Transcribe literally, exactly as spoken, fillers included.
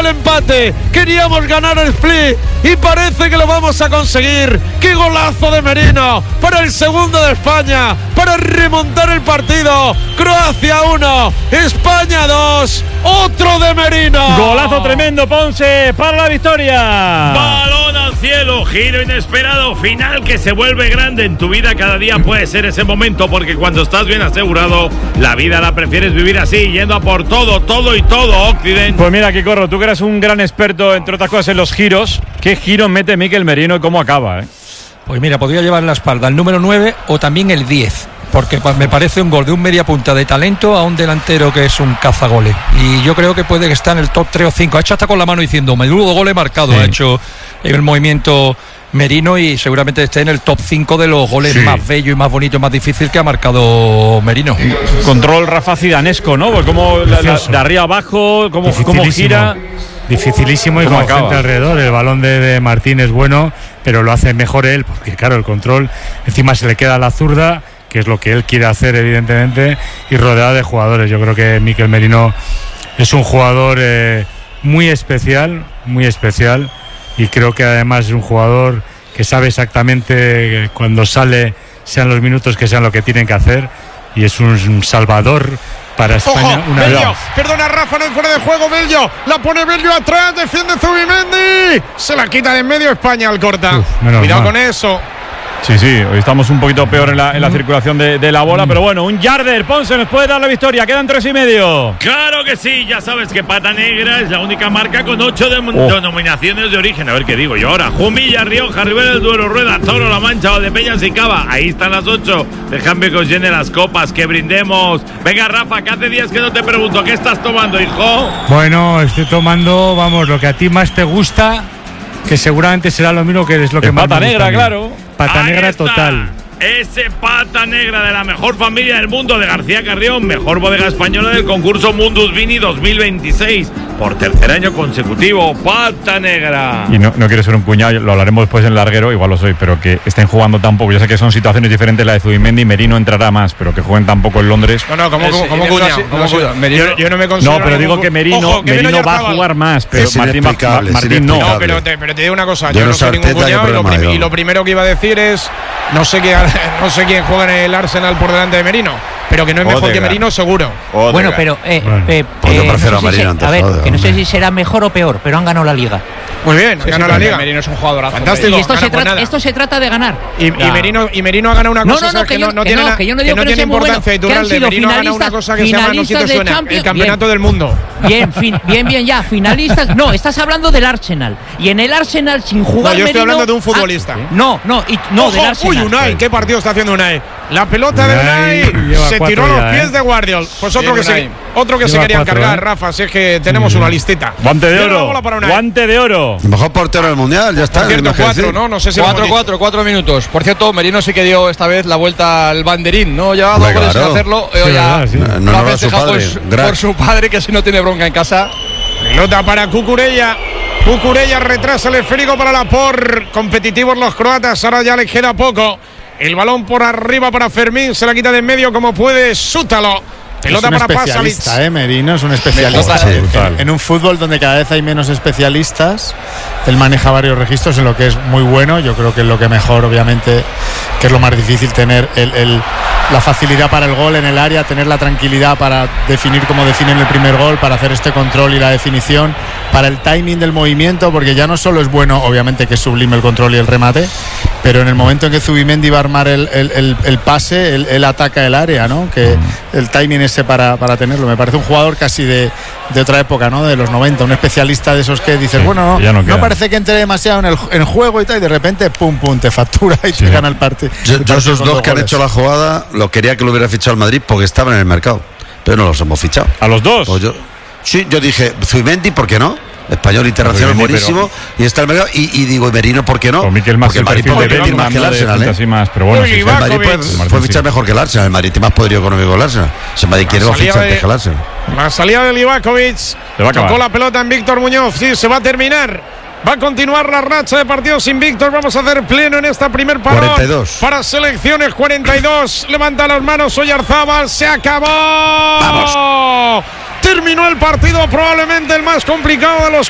empate, queríamos ganar el Split y parece que lo vamos a conseguir. ¡Qué golazo de Merino! Para el segundo de España, para remontar el partido. Croacia uno, España dos, otro de Merino. Golazo tremendo, Ponce, para la victoria. Balón al cielo, giro inesperado, final que se vuelve grande en tu vida. Cada día puede ser ese momento, porque cuando estás bien asegurado, la vida la prefieres vivir así, yendo a por todo, todo y todo, Occidente. Pues mira, Kikorro, tú que eres un gran experto, entre otras cosas, en los giros. ¿Qué giro mete Mikel Merino y cómo acaba, eh? Pues mira, podría llevar en la espalda el número nueve o también el diez, porque me parece un gol de un media punta de talento a un delantero que es un cazagoles. Y yo creo que puede estar en el top tres o cinco. Ha hecho hasta con la mano diciendo, menudo gol he marcado, sí. Ha hecho en el movimiento Merino y seguramente esté en el top cinco de los goles, sí, más bello y más bonito y más difícil que ha marcado Merino. Control Rafa Zidanesco, ¿no? Pues como la, la, de arriba abajo, cómo, cómo gira. Dificilísimo y con acaba? gente alrededor. El balón de, de Martín es bueno, pero lo hace mejor él, porque claro, el control encima se le queda a la zurda, que es lo que él quiere hacer evidentemente, y rodeado de jugadores. Yo creo que Mikel Merino es un jugador eh, muy especial, muy especial, y creo que además es un jugador que sabe exactamente cuando sale, sean los minutos que sean lo que tienen que hacer, y es un salvador para España. Ojo, una Bello, perdona Rafa, no es fuera de juego. Bello, la pone Bello atrás, defiende Zubimendi, se la quita de en medio España al corta. Uf, cuidado mal con eso. Sí, sí, hoy estamos un poquito peor en la, en la circulación de, de la bola, pero bueno, un yarder, Ponce nos puede dar la victoria, quedan tres y medio. Claro que sí, ya sabes que Pata Negra es la única marca con ocho de oh. denominaciones de origen. A ver qué digo yo ahora: Jumilla, Rioja, Ribera del Duero, Rueda, Toro, La Mancha, Valdepeñas y Cava. Ahí están las ocho. Déjame que os llene las copas, que brindemos. Venga, Rafa, que hace días que no te pregunto, ¿qué estás tomando, hijo? Bueno, estoy tomando, vamos, lo que a ti más te gusta, que seguramente será lo mismo que es lo que el más Pata me gusta. Negra, claro. Pata Ahí Negra está. total. Ese Pata Negra de la mejor familia del mundo, de García Carrión, mejor bodega española del concurso Mundus Vini dos mil veintiséis, por tercer año consecutivo. Pata Negra. Y no, no quiero ser un cuñado, lo hablaremos después en larguero, igual lo soy, pero que estén jugando tan poco. Yo sé que son situaciones diferentes, la de Zubimendi, Merino entrará más, pero que jueguen tan poco en Londres. No, no, como, como, como cuñado. No, no, no, Merino, yo, yo no me considero. No, pero digo que Merino, Ojo, que Merino va a jugar más, pero es Martín, va, Martín no. No, pero te, pero te digo una cosa, yo, yo no no soy ningún cuñado y lo, prim yo. y lo primero que iba a decir es, no sé qué, no sé quién juega en el Arsenal por delante de Merino, pero que no es mejor Odegaard. que Merino, seguro. Odegaard. Bueno, pero eh, bueno. eh, pues yo eh, prefiero no sé a Merino si antes, a ver, joder, que no sé hombre. si será mejor o peor, pero han ganado la liga. Muy bien, sí, gana sí, la liga. Merino es un jugadorazo. Fantástico. Y esto se, trata, esto se trata de ganar. Y, y, Merino, y Merino ha ganado una cosa no, no, no, que, que yo, no, no que tiene, no, que yo no, que no tiene importancia bueno, Iturralde. Merino ha ganado una cosa que se llama, no sé si te suena, Champions, el campeonato bien, del mundo. Bien, fin, bien, bien, ya, finalistas. No, estás hablando del Arsenal. Y en el Arsenal, sin jugar No, yo estoy Merino, hablando de un futbolista. Ah, no, no, y, no Ojo, del Arsenal. Uy, Unai, ¿qué partido está haciendo Unai? La pelota de Unai se tiró a los ya, pies ¿eh? de Guardiol. Pues otro que se, otro que se quería encargar, ¿eh? Rafa, si es que tenemos sí, una listita. Guante de oro, guante de oro. El mejor portero del mundial, ya está. Por cierto, cuatro, ¿no? No sé si cuatro, cuatro, cuatro minutos. Por cierto, Merino sí que dio esta vez la vuelta al banderín, ¿no? Llevaba dos goles sin hacerlo. Sí, ya verdad, sí. no, no, no, su padre, por, por su padre, que si no tiene bronca en casa. Pelota para Cucurella. Cucurella retrasa el esférico para la por. Competitivos los croatas, ahora ya les queda poco. El balón por arriba para Fermín, se la quita de en medio como puede Sútalo. Pelota es un para especialista, Pasalic. eh, Merino es un especialista. Sí, en, en un fútbol donde cada vez hay menos especialistas, él maneja varios registros en lo que es muy bueno. Yo creo que es lo que mejor, obviamente, que es lo más difícil, tener el, el, la facilidad para el gol en el área, tener la tranquilidad para definir como definen el primer gol, para hacer este control y la definición, para el timing del movimiento, porque ya no solo es bueno, obviamente que es sublime el control y el remate, pero en el momento en que Zubimendi va a armar el, el, el, el pase, él, él ataca el área, ¿no? Que el timing ese para, para tenerlo. Me parece un jugador casi de, de otra época, ¿no? De los noventa, un especialista de esos que dices, sí, bueno, no, no, no parece que entre demasiado en el en juego y tal, y de repente, pum, pum, te factura y sí. te gana el partido. Yo, yo esos dos que han hecho la jugada, lo quería que lo hubiera fichado el Madrid porque estaban en el mercado, pero no los hemos fichado. ¿A los dos? Pues yo, sí, yo dije, Zubimendi, ¿por qué no? Español internacional buenísimo, pero, y está el mercado, y, y digo, ¿y Merino por qué no? Con Mikel más porque el Madrid puede competir más que el Arsenal, ¿eh? Más, pero bueno, sí, el Madrid puede, puede fichar mejor que el Arsenal, el Madrid tiene más poderío económico que el Arsenal. Si el Madrid quiere lo ficha antes que el Arsenal. La salida de Livakovic, tocó la pelota en Víctor Muñoz, sí, se va a terminar. Va a continuar la racha de partidos invictos. Vamos a hacer pleno en esta primer parón. cuarenta y dos. Para selecciones, cuarenta y dos. Levanta las manos Oyarzábal. Se acabó. Vamos. Terminó el partido, probablemente el más complicado de los